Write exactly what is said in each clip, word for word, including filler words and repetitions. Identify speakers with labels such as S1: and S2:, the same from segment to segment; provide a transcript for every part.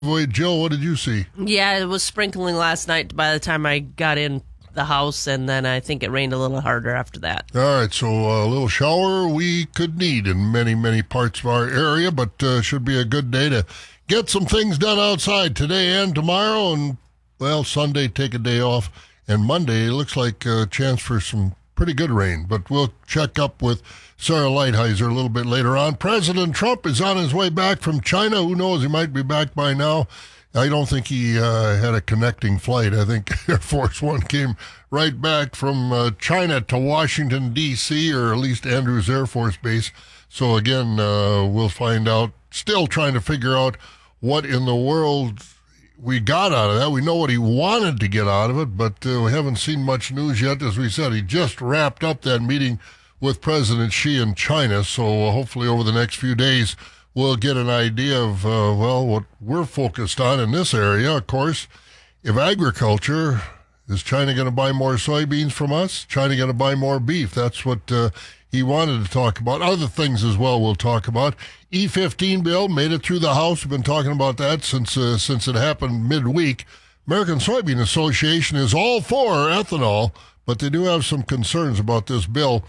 S1: Wait, Jill, what did you see?
S2: Yeah, it was sprinkling last night by the time I got in the house, and then I think it rained a little harder after that.
S1: All right, so a little shower we could need in many, many parts of our area, but uh, should be a good day to get some things done outside today and tomorrow, and, well, Sunday, take a day off, and Monday, it looks like a chance for some pretty good rain, but we'll check up with Sarah Lighthizer a little bit later on. President Trump is on his way back from China. Who knows? He might be back by now. I don't think he uh, had a connecting flight. I think Air Force One came right back from uh, China to Washington, D C, or at least Andrews Air Force Base. So, again, uh, we'll find out. Still trying to figure out what in the world we got out of that. We know what he wanted to get out of it, but uh, we haven't seen much news yet. As we said, he just wrapped up that meeting with President Xi in China, so uh, hopefully over the next few days we'll get an idea of, uh, well, what we're focused on in this area. Of course, if agriculture, is China going to buy more soybeans from us? China going to buy more beef? That's what uh, he wanted to talk about. Other things as well we'll talk about. E fifteen bill made it through the House. We've been talking about that since uh, since it happened midweek. American Soybean Association is all for ethanol, but they do have some concerns about this bill.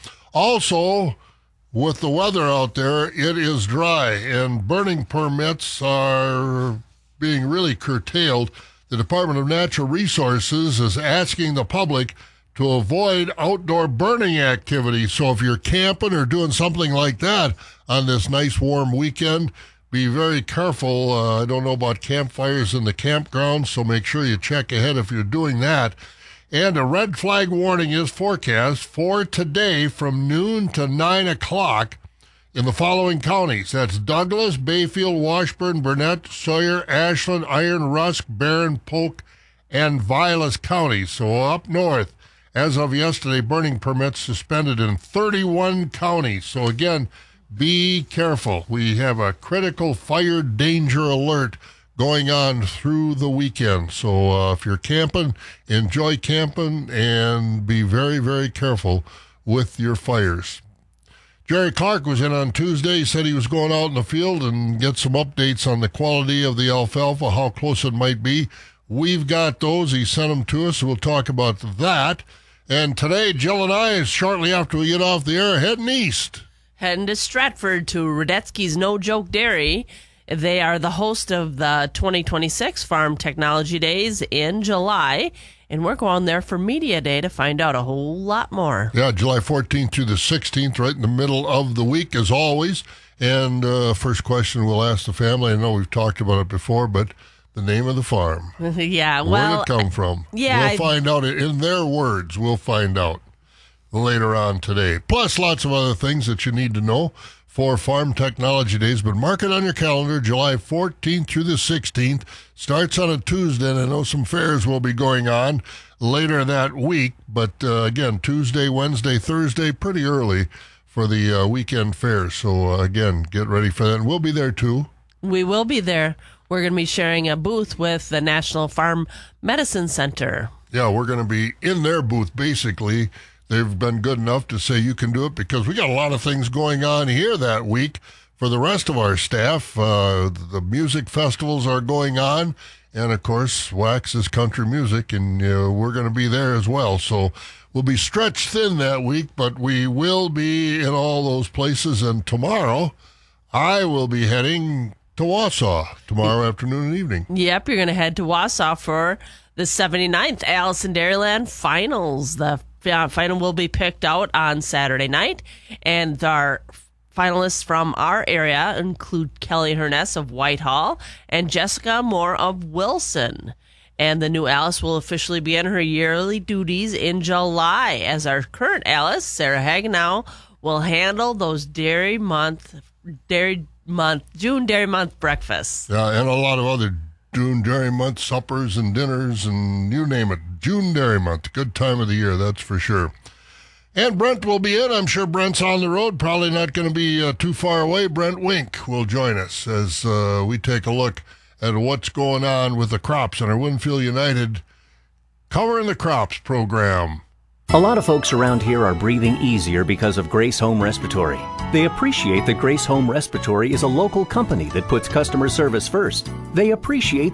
S1: Also, with the weather out there, it is dry, and burning permits are being really curtailed. The Department of Natural Resources is asking the public to avoid outdoor burning activity. So if you're camping or doing something like that on this nice warm weekend, be very careful. Uh, I don't know about campfires in the campground, so make sure you check ahead if you're doing that. And a red flag warning is forecast for today from noon to nine o'clock in the following counties. That's Douglas, Bayfield, Washburn, Burnett, Sawyer, Ashland, Iron, Rusk, Barron, Polk, and Vilas counties. So up north, as of yesterday, burning permits suspended in thirty-one counties. So again, be careful. We have a critical fire danger alert going on through the weekend. So uh, if you're camping, enjoy camping and be very, very careful with your fires. Jerry Clark was in on Tuesday. He said he was going out in the field and get some updates on the quality of the alfalfa, how close it might be. We've got those. He sent them to us, so we'll talk about that. And today, Jill and I, shortly after we get off the air, heading east.
S2: Heading to Stratford to Radetzky's No Joke Dairy. They are the host of the twenty twenty-six Farm Technology Days in July, and we're going there for Media Day to find out a whole lot more.
S1: Yeah, July fourteenth through the sixteenth, right in the middle of the week, as always. And uh, first question we'll ask the family. I know we've talked about it before, but the name of the farm.
S2: Yeah, well.
S1: Where did it come from?
S2: Yeah.
S1: We'll
S2: I,
S1: find out. In their words, we'll find out later on today. Plus, lots of other things that you need to know for Farm Technology Days, but mark it on your calendar, July fourteenth through the sixteenth. Starts on a Tuesday, and I know some fairs will be going on later that week, but uh, again, Tuesday, Wednesday, Thursday, pretty early for the uh, weekend fairs. So uh, again, get ready for that. And we'll be there too.
S2: We will be there. We're going to be sharing a booth with the National Farm Medicine Center.
S1: Yeah, we're going to be in their booth, basically. They've been good enough to say you can do it because we got a lot of things going on here that week for the rest of our staff. Uh, the music festivals are going on, and, of course, Wax is country music, and uh, we're going to be there as well. So we'll be stretched thin that week, but we will be in all those places. And tomorrow, I will be heading to Wausau tomorrow afternoon and evening.
S2: Yep, you're going to head to Wausau for the seventy-ninth Allison Dairyland Finals. The Uh, final will be picked out on Saturday night, and our finalists from our area include Kelly Herness of Whitehall and Jessica Moore of Wilson. And the new Alice will officially begin her yearly duties in July, as our current Alice, Sarah Hagenow, will handle those dairy month, dairy month, June dairy month breakfasts.
S1: Yeah, and a lot of other June Dairy Month suppers and dinners and you name it. June Dairy Month, good time of the year, that's for sure. And Brent will be in. I'm sure Brent's on the road, probably not going to be uh, too far away. Brent Wink will join us as uh, we take a look at what's going on with the crops on our Winfield United Covering the Crops program.
S3: A lot of folks around here are breathing easier because of Grace Home Respiratory. They appreciate that Grace Home Respiratory is a local company that puts customer service first. They appreciate